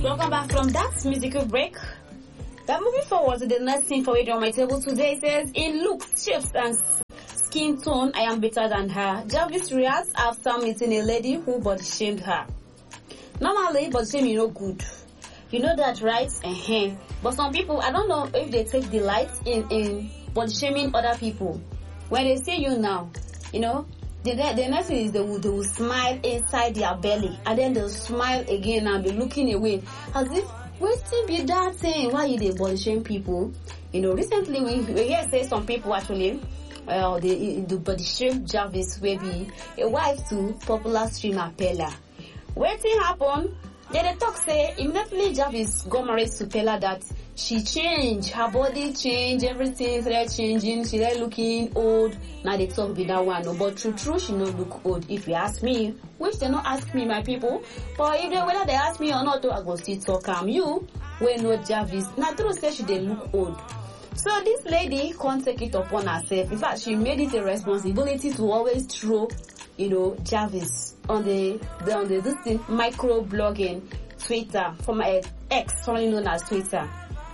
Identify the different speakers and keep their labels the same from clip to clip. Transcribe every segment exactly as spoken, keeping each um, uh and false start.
Speaker 1: Welcome back from that musical break. But moving forward to the next thing for radio on my table today, it says, in looks, shapes, and skin tone, I am better than her. Jarvis reacts after meeting a lady who body shamed her. Normally, body shaming is no good. You know that, right? Uh-huh. But some people, I don't know if they take delight in, in body shaming other people. When they see you now, you know, the, the next thing is they will, they will smile inside their belly. And then they'll smile again and be looking away. As if, we still be that thing. Why you they body shame people? You know, recently we, we hear say some people actually, well, they, the body shame Jarvis will be a wife to popular streamer Pella. When thing happen, then they talk say immediately Jarvis got married to Pella that she changed, her body changed, everything started changing, she started looking old. Now they talk with that one, no, but true true she no look old. If you ask me, which they not ask me, my people, but if they whether they ask me or not, I go still talk. am you when no Jarvis. Now true say she they look old. So this lady can't take it upon herself. In fact, she made it a responsibility to always throw, you know, Jarvis on the, the on the this thing, micro blogging Twitter, from uh, X, formerly known as Twitter.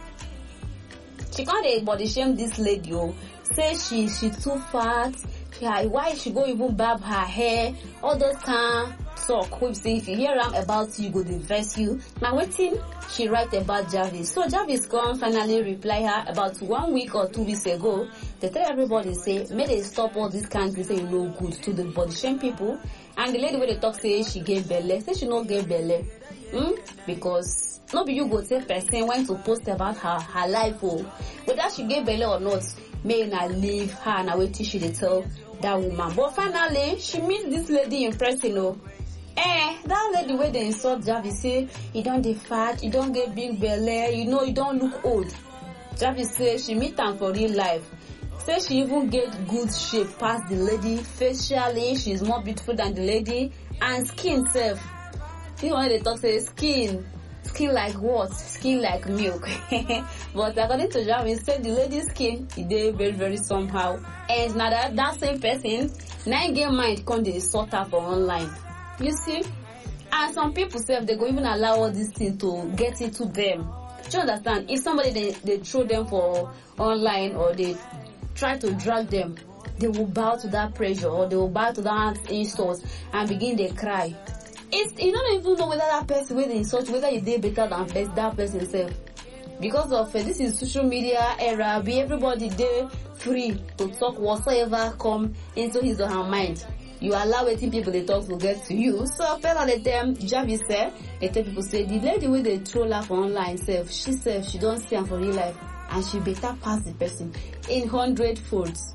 Speaker 1: She can't body shame this lady. Oh, say she she too fat. She why she go even barb her hair? All those kind talk. We say if you hear am about you, go diverse you. Now waiting, she write about Jarvis. So Jarvis come finally reply her about one week or two weeks ago. They tell everybody say, may they stop all this kind of say you no good to the body shame people. And the lady where they talk say she get belly, say she no get belly. Hmm? Because no be you go tell person when to post about her her life oh. Whether she get belly or not, may not leave her and wait till she dey tell that woman. But finally, she meets this lady in person, you know. Eh, that lady where they insult Jarvis say, you don't dey fat, you don't get big belly, you know, you don't look old. Jarvis say she meet am for real life. Say she even get good shape past the lady. Facially, she's more beautiful than the lady. And skin self. See when they talk say skin. Skin like what? Skin like milk. But according to Jarvis, say the lady's skin is very, very somehow. And now that, that same person, nine game mind come they sort her for online. You see? And some people say they go even allow all these things to get into them. Do you understand? If somebody they, they throw them for online or they try to drag them, they will bow to that pressure or they will bow to that insult and begin to cry. It's, you don't even know whether that person will insult, whether you did better than best, that person itself. Because of uh, this is social media era, be everybody there free to talk whatsoever come into his or her mind. You allow waiting people they talk to get to you. So fella the them Jarvis said, they tell people say the lady with the troll her for online self, she said she don't see her for real life and she better pass the person in hundred folds.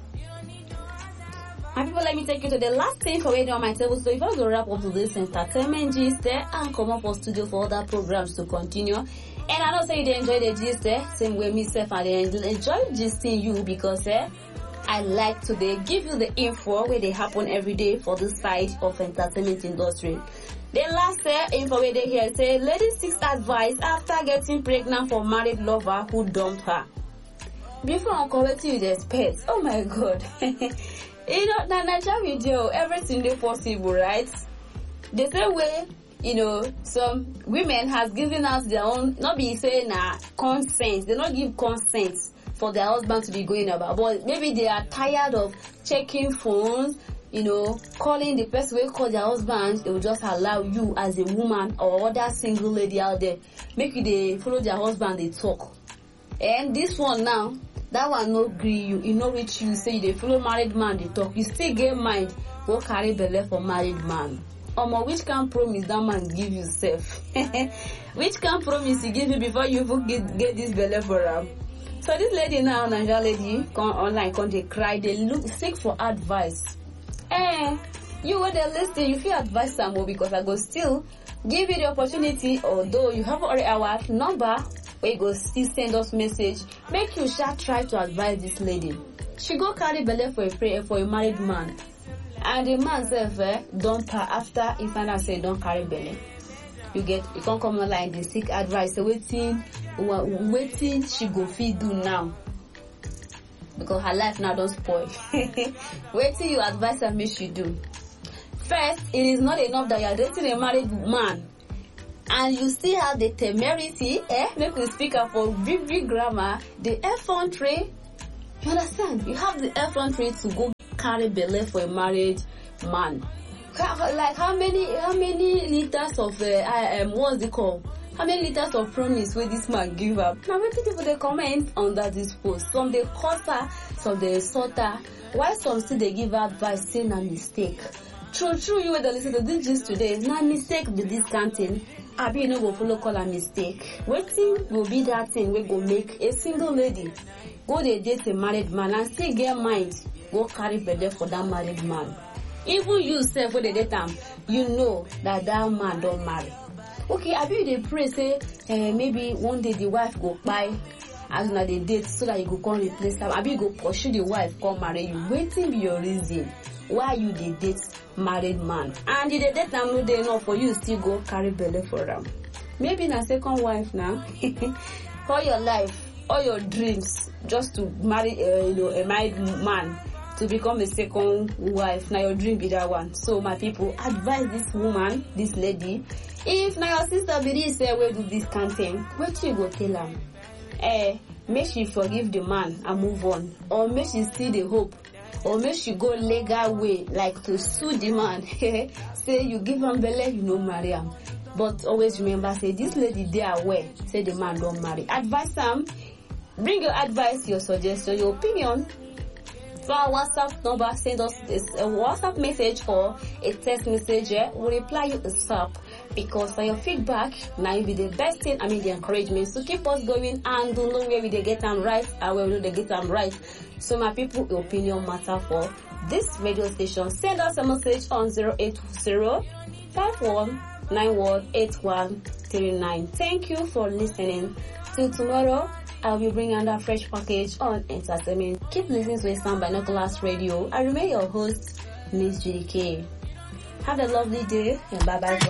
Speaker 1: My people, let me take you to the last thing for radio on my table. So if I want to wrap up to this entertainment gist there and come up for studio for other programs to continue. And I know say you enjoy the gist there, same way myself and they enjoy gisting you because eh, I like to they give you the info where they happen every day for this side of entertainment industry. The last uh, info where they here say lady seeks advice after getting pregnant for married lover who dumped her. Before I'm correcting you the expect. Oh my god. You know, na Nigeria video, everything they possible, right? The same way, you know, some women has given us their own, not be saying uh, consent, they not give consent for their husband to be going about, but maybe they are tired of checking phones, you know, calling the person who call their husband, they will just allow you as a woman or other single lady out there, make you they follow their husband, they talk. And this one now, that one no agree you, you know which you say they follow married man, they talk, you still get mind, go carry belly for married man. Omo, which can promise that man give you self? Which can promise he give you before you get, get this belly for him? So this lady now, Nigeria lady, come online, come they cry, they look, seek for advice. Eh, you when they listen, you feel advice some more because I go still give you the opportunity, although you have already our number, where you go still send us message, make you shall try to advise this lady. She go carry belly for a prayer for a married man. And the man self eh, dump her after he find out say don't carry belly. You get, you can't come online, they seek advice, so waiting, waiting she go feed do now. Because her life now don't spoil. Waiting you advise her make she do. First, it is not enough that you are dating a married man. and you still have the temerity, eh? Make we speak up for big big grammar, the effrontery. You understand? You have the effrontery to go carry belle for a married man. Like how many how many liters of uh, um what's it called? How many liters of promise will this man give up? Now many people they comment under this post. Some they curse her, some they insult her. Why some still they give advice saying a mistake? True, true, you were the listen to this gist today. Now mistake be this canteen. I be no go follow call a mistake. Waiting will be that thing we go make a single lady go they date a married man and still get mind go carry belle for that married man. Even you self when they date him, you know that that man don't marry. Okay, I be they pray say uh, maybe one day the wife go buy as na they date so that you go come replace them. I be go pursue the wife come marry you. Waiting be your reason why you dey date married man, and you dey date am no dey enough for you still go carry belle for them. Maybe na second wife now. All your life, all your dreams, just to marry uh, you know a married man to become a second wife. Now your dream be that one. So my people, advise this woman, this lady. If now your sister be this say we do this kind of thing, what you go tell her? Eh, make she forgive the man and move on, or make she see the hope, or make she go legal way like to sue the man. Say you give him belle, you know marry him. But always remember, say this lady they are aware. Say the man don't marry. Advise them. Bring your advice, your suggestion, your opinion. For our WhatsApp number, send us this a WhatsApp message or a text message. Yeah? We'll reply you ASAP because for your feedback, now you be the best thing. I mean the encouragement. So keep us going and do know where we they get them right and where we they get them right. So my people, your opinion matter for this radio station. Send us a message on zero eight zero five one nine one eight one three nine. Thank you for listening. Till tomorrow, I'll be bringing another fresh package on entertainment. Keep listening to Sound Binoculars Radio. I remain your host, Miss Judy K. Have a lovely day and bye bye.